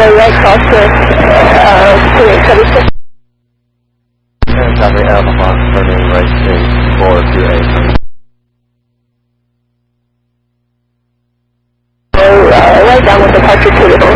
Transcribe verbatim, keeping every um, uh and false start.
Kilo right crosswind, uh, two eight seven six. And copy Alpha, turning right to four two eight. So, uh, right down with departure to the north.